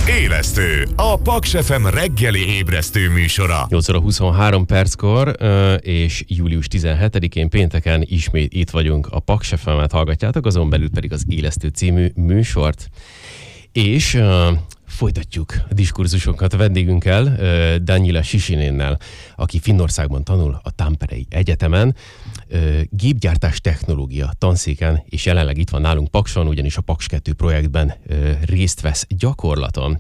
Élesztő, a Paks FM reggeli ébresztő műsora. 8 óra 23 perckor, és július 17-én pénteken ismét itt vagyunk. A Paks FM-et hallgatjátok, azon belül pedig az Élesztő című műsort. És folytatjuk a diskurzusokat a vendégünkkel, Daniela Sisinénnel, aki Finnországban tanul a Tamperei Egyetemen, gépgyártás technológia tanszéken, és jelenleg itt van nálunk Pakson, ugyanis a Paks 2 projektben részt vesz gyakorlaton.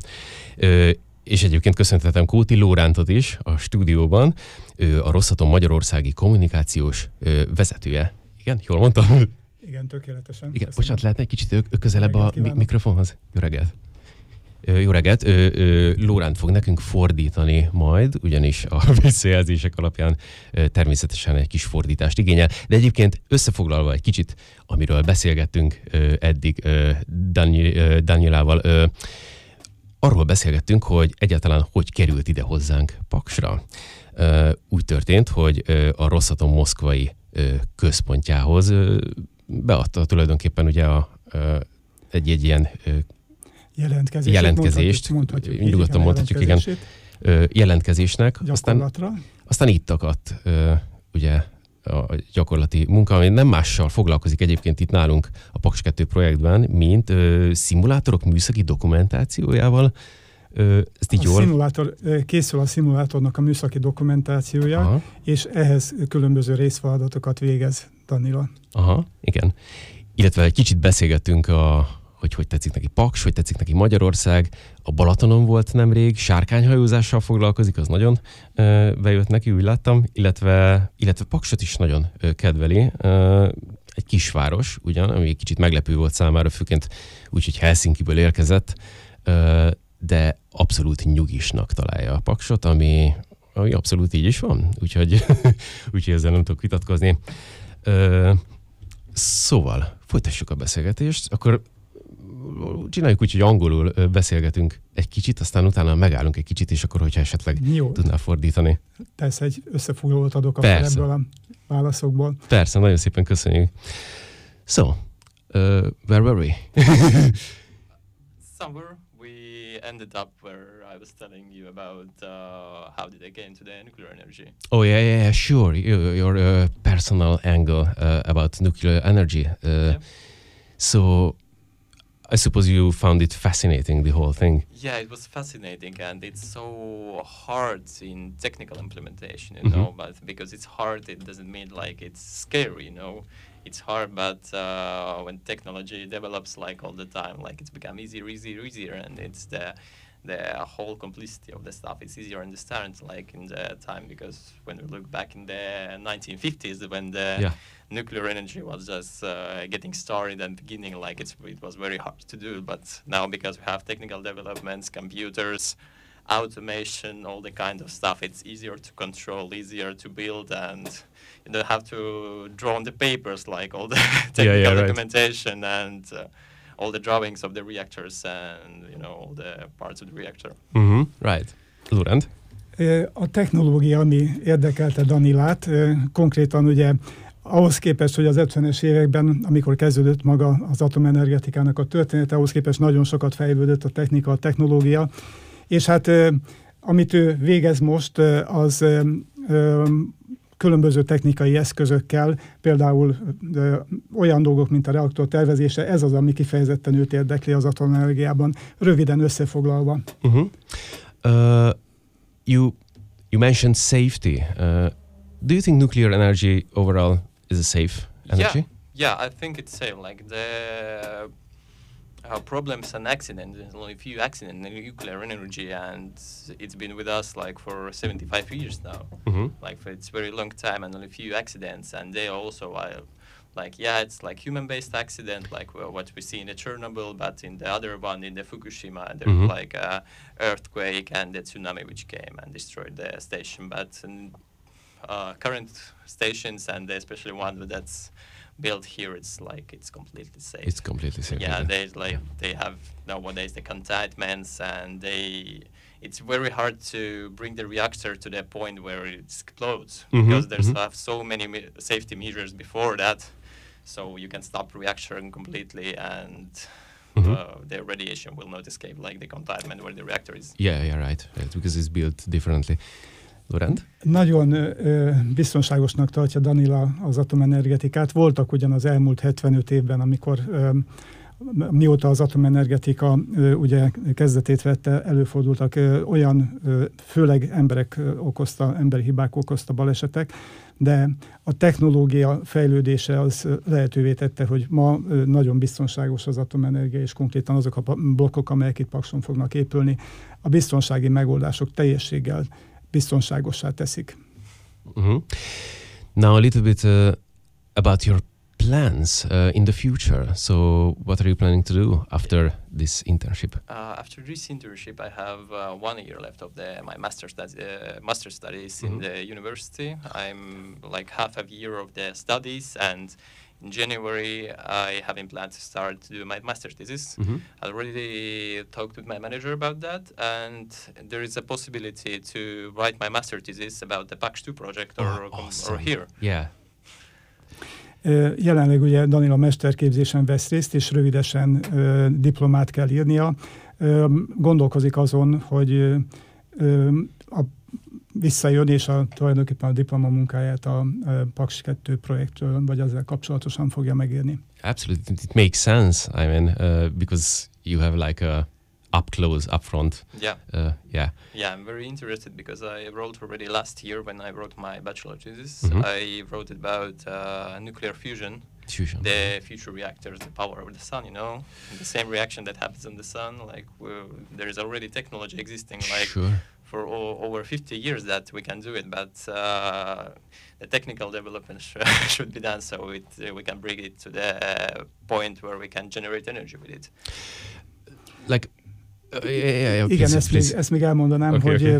És egyébként köszöntetem Kóti Lórántot is a stúdióban, a Rosszatom magyarországi kommunikációs vezetője. Igen, jól mondtam? Igen, tökéletesen. Igen, bocsánat, lehetne egy kicsit közelebb a mikrofonhoz? Jó reggelt! Jó reggelt! Lóránt fog nekünk fordítani majd, ugyanis a visszajelzések alapján természetesen egy kis fordítást igényel, de egyébként összefoglalva egy kicsit, amiről beszélgettünk eddig Danielával, arról beszélgettünk, hogy egyáltalán hogy került ide hozzánk Paksra. Úgy történt, hogy a Rosszatom moszkvai központjához beadta tulajdonképpen ugye egy ilyen jelentkezést, nyugodtan mondhatjuk, igen, jelentkezésnek, aztán itt akadt ugye a gyakorlati munka, ami nem mással foglalkozik egyébként itt nálunk a Paks 2 projektben, mint szimulátorok műszaki dokumentációjával. Ezt így készül a szimulátornak a műszaki dokumentációja, aha, és ehhez különböző részfeladatokat végez Danila. Aha, igen. Illetve egy kicsit beszélgettünk hogy tetszik neki Paks, hogy tetszik neki Magyarország. A Balatonon volt nemrég, sárkányhajózással foglalkozik, az nagyon bejött neki, úgy láttam, illetve Paksot is nagyon kedveli. Egy kisváros, ugyan, ami egy kicsit meglepő volt számára, főként úgy, hogy Helsinkiből érkezett, de abszolút nyugisnak találja a Paksot, ami abszolút így is van, úgyhogy ezzel nem tudok vitatkozni. Szóval, folytassuk a beszélgetést, akkor csináljuk úgy, hogy angolul beszélgetünk egy kicsit, aztán utána megállunk egy kicsit, és akkor, hogyha esetleg tudnál fordítani. Persze, egy összefoglalót adok ebből a válaszokból. Persze, nagyon szépen köszönjük. So, where were we? Somewhere we ended up where I was telling you about how did I get into the nuclear energy. Oh, yeah, sure. Your personal angle about nuclear energy. So, I suppose you found it fascinating, the whole thing. Yeah, it was fascinating, and it's so hard in technical implementation, you know, but because it's hard, it doesn't mean like it's scary, you know. It's hard, but when technology develops like all the time, like it's become easier, and it's the whole complexity of the stuff. It's easier to understand, like in the time, because when we look back in the 1950s, when the nuclear energy was just getting started and beginning, like it was very hard to do. But now, because we have technical developments, computers, automation, all the kind of stuff, it's easier to control, easier to build, and you don't have to draw on the papers like all the technical documentation and all the drawings of the reactors and, you know, all the parts of the reactor. Right. Lórand? A technológia, ami érdekelte Danilát, konkrétan ugye ahhoz képest, hogy az 50-es években, amikor kezdődött maga az atomenergetikának a története, ahhoz képest nagyon sokat fejlődött a technika, a technológia, és hát amit ő végez most, az különböző technikai eszközökkel, például olyan dolgok, mint a reaktor tervezése, ez az, ami kifejezetten őt érdekli az atomenergiában. Röviden összefoglalva. You mentioned safety. Do you think nuclear energy overall is a safe energy? Yeah, I think it's safe. Like the problems and accidents, there's only a few accidents in nuclear energy, and it's been with us like for 75 years now. Like it's very long time, and only a few accidents, and they also it's like human-based accident, like what we see in the Chernobyl, but in the other one, in the Fukushima, there's like a earthquake and the tsunami which came and destroyed the station. But current stations, and especially one that's built here, it's completely safe. It's completely safe. Yeah, they have nowadays the containments, and it's very hard to bring the reactor to the point where it explodes, because there's so many safety measures before that, so you can stop reaction completely, and their radiation will not escape like the compartment where the reactor is. Yeah, right. Because it's built differently. Laurent? Nagyon biztonságosnak tartja Danila az atomenergetikát. Voltak ugyan az elmúlt 75 évben, amikor mióta az atomenergetika ugye kezdetét vette, előfordultak olyan, főleg emberi hibák okozta balesetek, de a technológia fejlődése az lehetővé tette, hogy ma nagyon biztonságos az atomenergia, és konkrétan azok a blokkok, amelyek itt Pakson fognak épülni, a biztonsági megoldások teljességgel biztonságossá teszik. Now a little bit about your plans in the future. So what are you planning to do after this internship? After this internship, I have 1 year left of my master studies in the university. I'm like half a year of the studies, and in January I have in plan to start to do my master thesis. I already talked with my manager about that, and there is a possibility to write my master thesis about the PAX2 project or here. Yeah. Jelenleg ugye Danila mesterképzésen vesz részt, és rövidesen diplomát kell írnia. Gondolkozik azon, hogy visszajön, és tulajdonképpen a diplomamunkáját a Paks 2 projektről, vagy ezzel kapcsolatosan fogja megírni. Absolutely. It makes sense. I mean, because you have like a up close, up front. Yeah. Yeah, I'm very interested because I wrote already last year when I wrote my bachelor thesis. I wrote about nuclear fusion. The future reactors, the power of the sun, the same reaction that happens on the sun. Like there is already technology existing, like for over 50 years that we can do it, but the technical development should be done so we can bring it to the point where we can generate energy with it. Like, igen, ezt még elmondanám, hogy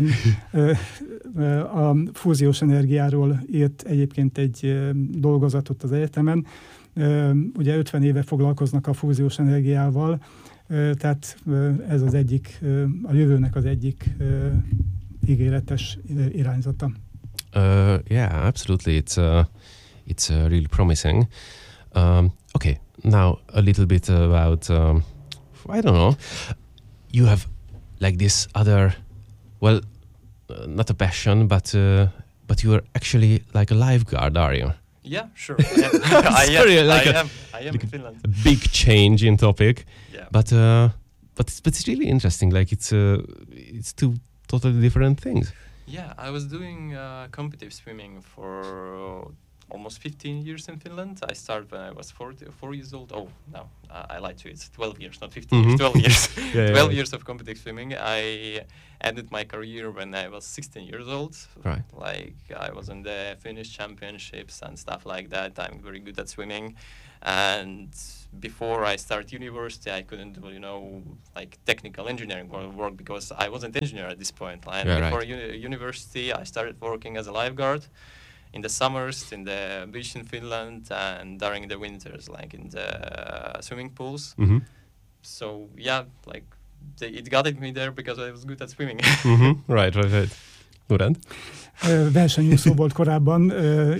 a fúziós energiáról írt egyébként egy dolgozatot az egyetemen. Ugye 50 éve foglalkoznak a fúziós energiával, tehát ez az egyik, a jövőnek az egyik ígéretes irányzata. Yeah, absolutely. It's really promising. Okay, now a little bit about, I don't know, you have like this other, well, not a passion, but you are actually like a lifeguard, are you? Yeah, sure. I am in Finland. A big change in topic, yeah. But it's really interesting. Like it's two totally different things. Yeah, I was doing competitive swimming for almost 15 years in Finland. I started when I was 4 years old. Oh, no, I lied to you. It's 12 years, not 15 years, 12 years. 12 years of competitive swimming. I ended my career when I was 16 years old. Right. Like, I was in the Finnish championships and stuff like that. I'm very good at swimming. And before I started university, I couldn't do, like technical engineering work because I wasn't an engineer at this point. And before university, I started working as a lifeguard in the summers, in the beach in Finland, and during the winters, like in the swimming pools. So yeah, like it got me there because I was good at swimming. Right. Laurent? Versenyúszó volt korábban,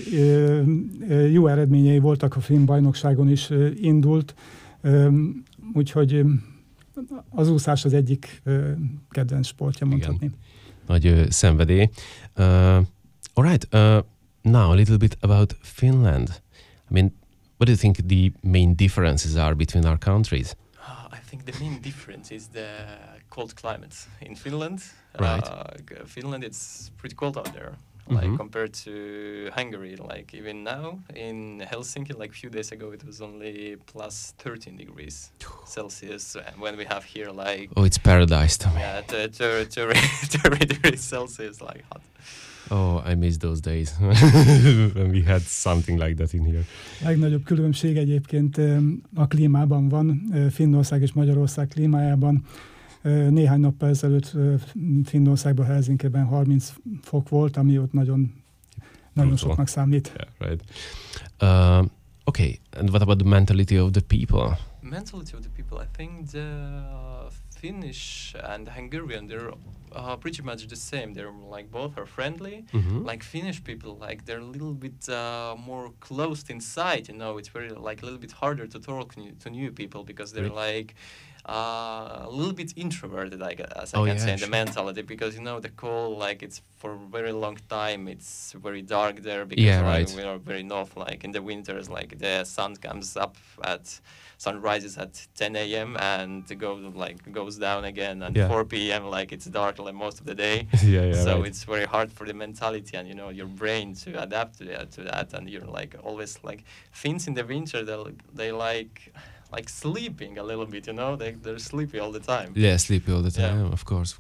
jó eredményei voltak, a finn bajnokságon is indult, úgyhogy az úszás az egyik kedvenc sportja, mondhatni. Nagy szenvedély. All right. Now a little bit about Finland. I mean, what do you think the main differences are between our countries? I think the main difference is the cold climate in Finland. Right. Finland, it's pretty cold out there. Like compared to Hungary, like even now in Helsinki, like a few days ago, it was only plus 13 degrees Celsius. And when we have here, like it's paradise to me. Yeah, 30 degrees Celsius, like hot. Oh, I miss those days when we had something like that in here. Legnagyobb különbség egyébként a klímában van, Finnország és Magyarország klímájában. Néhány nappal ezelőtt Finnországban, Helsinkiben 30 fok volt, ami ott nagyon soknak számít. Yeah, right. Okay, and what about the mentality of the people? Mentality of the people, I think the Finnish and Hungarian, they're pretty much the same. They're like both are friendly. Like Finnish people, like they're a little bit more closed inside. You know, it's very like a little bit harder to talk to new people because they're like a little bit introverted, I can say, in the mentality, because you know the cold, like it's for a very long time, it's very dark there because we are very north, like in the winters, like the sun rises at 10 a.m. and goes down again at 4 p.m. like it's dark like most of the day. So it's very hard for the mentality and you know your brain to adapt to that, and you're like always like Finns in the winter, they like sleeping a little bit, you know, they're sleepy all the time. Yeah, sleepy all the time, of course.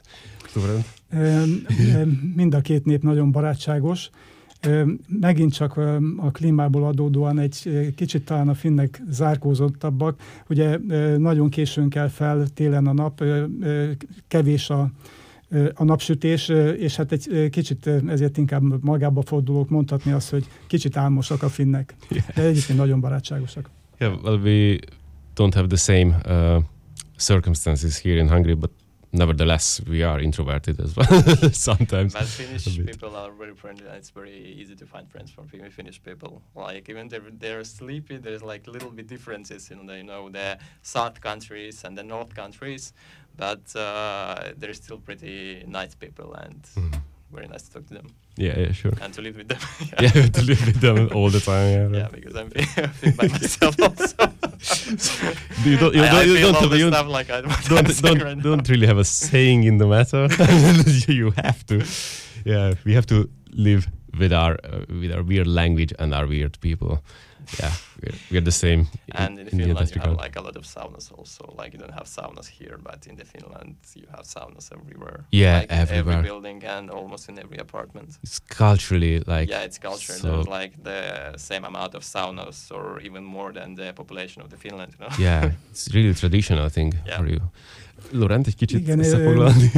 Mind a két nép nagyon barátságos. Megint csak a klímából adódóan egy kicsit talán a finnek zárkózottabbak. Ugye nagyon későn kell fel télen a nap, kevés a napsütés, és hát egy kicsit ezért inkább magába fordulók mondhatni azt, hogy kicsit álmosak a finnek. De egyébként nagyon barátságosak. Yeah, well, we don't have the same circumstances here in Hungary, but nevertheless, we are introverted as well sometimes. But Finnish people are very friendly, and it's very easy to find friends from Finnish people. Like even they're sleepy, there's like little bit differences in the south countries and the north countries, but they're still pretty nice people and very nice to talk to them. Yeah, sure. And to live with them. To live with them all the time. Yeah, because I'm by myself also. Don't really have a saying in the matter. You have to. Yeah, we have to live with our weird language and our weird people. Yeah, we're the same. And in Finland you have like a lot of saunas also. Like you don't have saunas here, but in the Finland you have saunas everywhere. Yeah, like everywhere. Every building and almost in every apartment. It's culturally like. Yeah, it's culture. So there's like the same amount of saunas or even more than the population of the Finland. You know? Yeah, it's really traditional thing for you. Laurent, egy kicsit összefoglalni.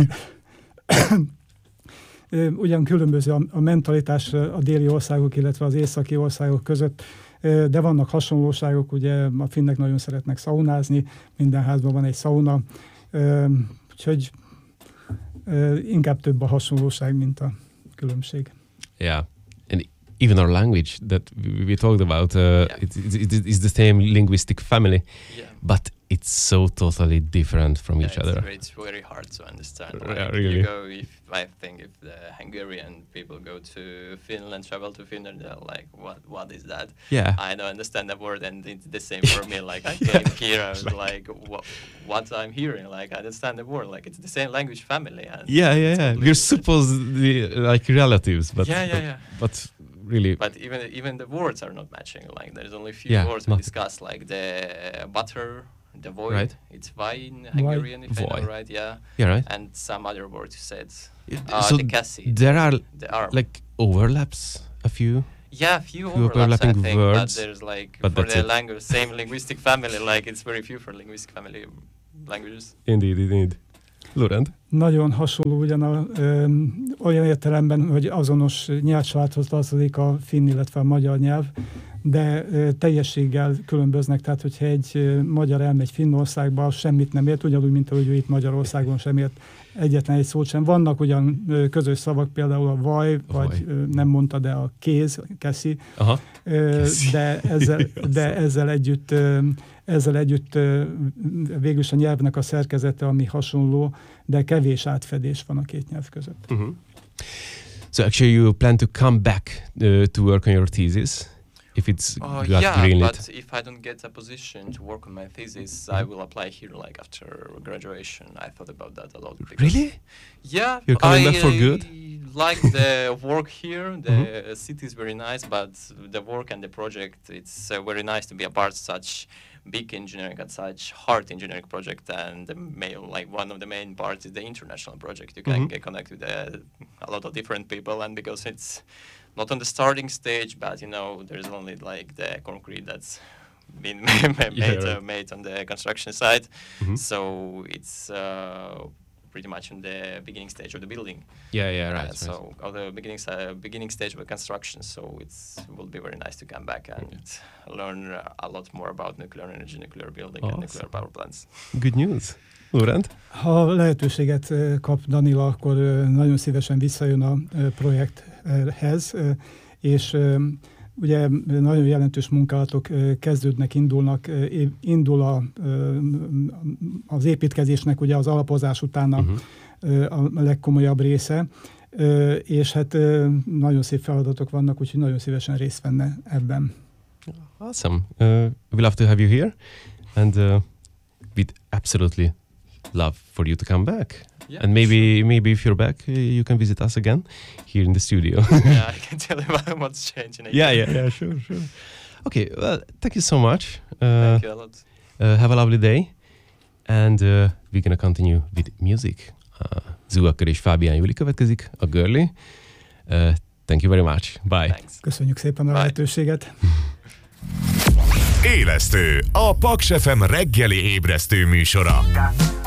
Ugyan különböző a mentalitás a déli országok, illetve az északi országok között, de vannak hasonlóságok, ugye a finnek nagyon szeretnek szaunázni, minden házban van egy szauna, úgyhogy inkább több a hasonlóság, mint a különbség. Yeah, and even our language that we talked about, it's the same linguistic family, but it's so totally different from each other. It's very hard to understand. Really. I think if the Hungarian people go to Finland, travel to Finland, they're like, what is that? Yeah. I don't understand the word, and it's the same for me. Like I came here, I was like, what I'm hearing? Like I understand the word. Like it's the same language family. And yeah. We're supposedly like relatives, but but really. But even the words are not matching. Like there's only a few words we discuss, like the butter. The void, right. It's vai in Hungarian, if I know right, Yeah, right. And some other words you said. So the cassie. There are like overlaps, a few. Yeah, a few overlaps, I think, words, but there's like for the language, same linguistic family, like it's very few for linguistic family languages. Indeed. Laurent? Nagyon hasonló olyan értelemben, hogy azonos nyelvcsaládhoz tartozik a finn, illetve a magyar nyelv, de teljességgel különböznek, tehát hogyha egy magyar elmegy Finnországba, semmit nem ért, ugyanúgy, mint ahogy ő itt Magyarországon sem ért egyetlen egy szót sem. Vannak ugyan közös szavak, például a vaj, vagy nem mondta, de a kéz, keszi, de ezzel együtt végülis a nyelvnek a szerkezete, ami hasonló, de kevés átfedés van a két nyelv között. So actually you plan to come back to work on your thesis? If it's greenlit. But if I don't get a position to work on my thesis, I will apply here like after graduation. I thought about that a lot. Really? Yeah. You're coming back for good? Like the work here. The city is very nice, but the work and the project, it's very nice to be a part of such big engineering and such hard engineering project. And one of the main parts is the international project. You can get connected with a lot of different people, and because it's not on the starting stage, but there's only like the concrete that's been made on the construction site. So it's pretty much in the beginning stage of the building. Right. So of the beginning stage of the construction. So it will be very nice to come back and learn a lot more about nuclear energy, nuclear building, and nuclear power plants. Good news. Lórend? Ha lehetőséget kap Danila, akkor nagyon szívesen visszajön a projekthez, és ugye nagyon jelentős munkálatok kezdődnek, indul az építkezésnek ugye az alapozás után a legkomolyabb része, és hát nagyon szép feladatok vannak, úgyhogy nagyon szívesen részt venne ebben. Awesome. We love to have you here, and we'd absolutely love for you to come back. Yeah, And maybe if you're back, you can visit us again here in the studio. Yeah, I can tell you what's changing. Yeah, sure. Okay, well, thank you so much. Thank you a lot. Have a lovely day, and we're gonna continue with music. Zugakkar és Fábián Júli következik, a Girly. Thank you very much. Bye. Thanks. Köszönjük szépen a lehetőséget. Élesztő, a Paks FM reggeli ébresztő műsora.